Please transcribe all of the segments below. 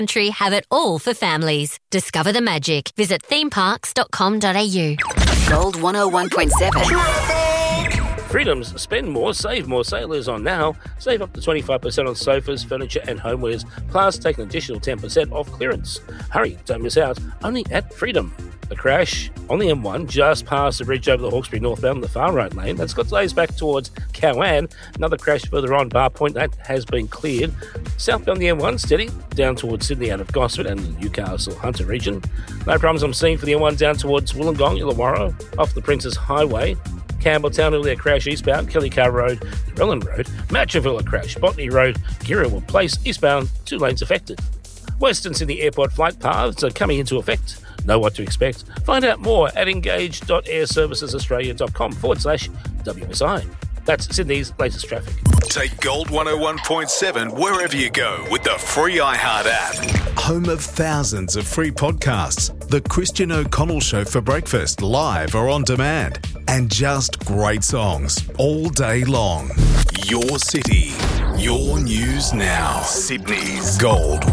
country have it all for families. Discover the magic. Visit themeparks.com.au. Gold 101.7. Freedom's Spend More, Save More sale is on now. Save up to 25% on sofas, furniture and homewares, plus take an additional 10% off clearance. Hurry, don't miss out, only at Freedom. The crash on the M1 just past the bridge over the Hawkesbury northbound in the far right lane. That's got delays back towards Cowan. Another crash further on Bar Point, that has been cleared. Southbound the M1 steady down towards Sydney out of Gosford and the Newcastle Hunter region. No problems I'm seeing for the M1 down towards Wollongong, Illawarra, off the Princes Highway. Campbelltown, earlier crash eastbound, Kelly Carr Road, Relland Road, Matravilla crash, Botany Road, Girrawell Place, eastbound, 2 lanes affected. Western Sydney Airport flight paths are coming into effect. Know what to expect? Find out more at engage.airservicesaustralia.com/WSI. That's Sydney's latest traffic. Take Gold 101.7 wherever you go with the free iHeart app. Home of thousands of free podcasts. The Christian O'Connell Show for breakfast, live or on demand. And just great songs all day long. Your city. Your news now. Sydney's Gold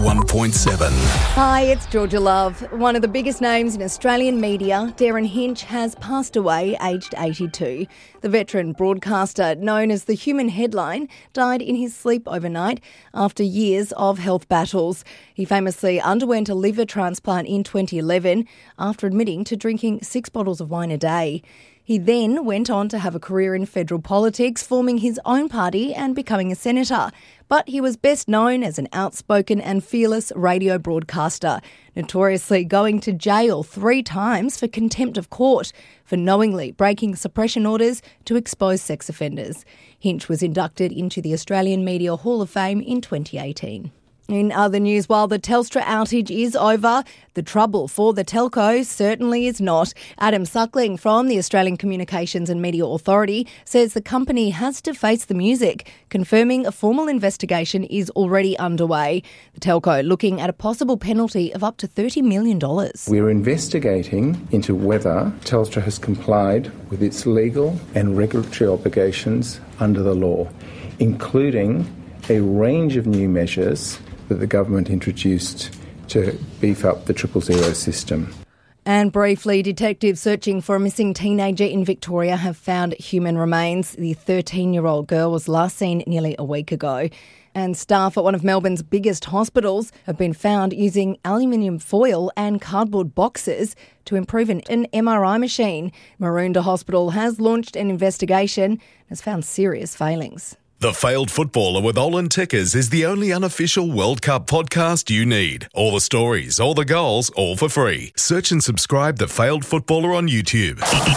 101.7. Hi, it's Georgia Love. One of the biggest names in Australian media, Darren Hinch, has passed away aged 82. The veteran broadcaster, known as the Human Headline, died in his sleep overnight after years of health battles. He famously underwent a liver transplant in 2011 after admitting to drinking 6 bottles of wine a day. He then went on to have a career in federal politics, forming his own party and becoming a senator. But he was best known as an outspoken and fearless radio broadcaster, notoriously going to jail 3 times for contempt of court for knowingly breaking suppression orders to expose sex offenders. Hinch was inducted into the Australian Media Hall of Fame in 2018. In other news, while the Telstra outage is over, the trouble for the telco certainly is not. Adam Suckling from the Australian Communications and Media Authority says the company has to face the music, confirming a formal investigation is already underway. The telco looking at a possible penalty of up to $30 million. We're investigating into whether Telstra has complied with its legal and regulatory obligations under the law, including a range of new measures that the government introduced to beef up the 000 system. And briefly, detectives searching for a missing teenager in Victoria have found human remains. The 13-year-old girl was last seen nearly a week ago. And staff at one of Melbourne's biggest hospitals have been found using aluminium foil and cardboard boxes to improve an MRI machine. Maroondah Hospital has launched an investigation and has found serious failings. The Failed Footballer with Olin Tickers is the only unofficial World Cup podcast you need. All the stories, all the goals, all for free. Search and subscribe The Failed Footballer on YouTube.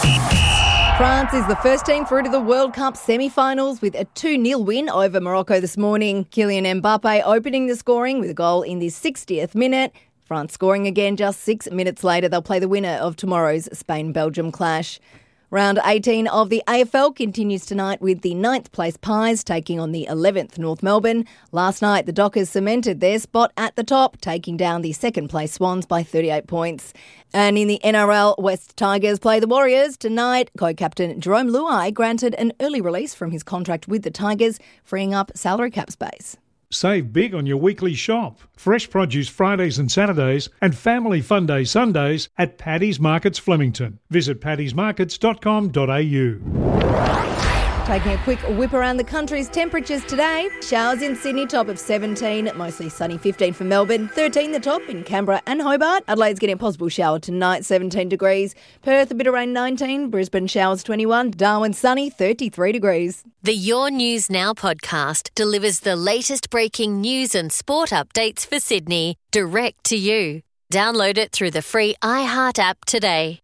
France is the first team through to the World Cup semi-finals with a 2-0 win over Morocco this morning. Kylian Mbappe opening the scoring with a goal in the 60th minute. France scoring again just 6 minutes later. They'll play the winner of tomorrow's Spain-Belgium clash. Round 18 of the AFL continues tonight with the 9th place Pies taking on the 11th North Melbourne. Last night, the Dockers cemented their spot at the top, taking down the 2nd place Swans by 38 points. And in the NRL, West Tigers play the Warriors tonight. Co-captain Jerome Luai granted an early release from his contract with the Tigers, freeing up salary cap space. Save big on your weekly shop. Fresh produce Fridays and Saturdays and Family Fun Day Sundays at Paddy's Markets Flemington. Visit paddysmarkets.com.au. Taking a quick whip around the country's temperatures today. Showers in Sydney, top of 17, mostly sunny 15 for Melbourne, 13 the top in Canberra and Hobart. Adelaide's getting a possible shower tonight, 17 degrees. Perth, a bit of rain, 19. Brisbane showers, 21. Darwin, sunny, 33 degrees. The Your News Now podcast delivers the latest breaking news and sport updates for Sydney, direct to you. Download it through the free iHeart app today.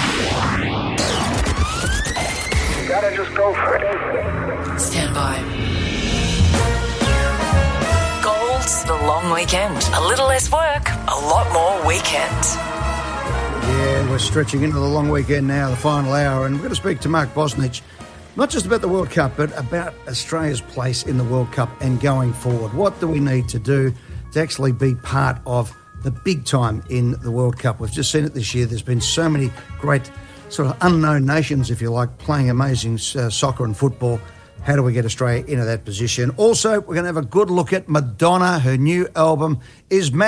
Gotta just go for it. Stand by. Gold's the long weekend. A little less work, a lot more weekend. Yeah, we're stretching into the long weekend now, the final hour, and we're going to speak to Mark Bosnich, not just about the World Cup, but about Australia's place in the World Cup and going forward. What do we need to do to actually be part of the big time in the World Cup? We've just seen it this year. There's been so many great sort of unknown nations, if you like, playing amazing soccer and football. How do we get Australia into that position? Also, we're going to have a good look at Madonna. Her new album is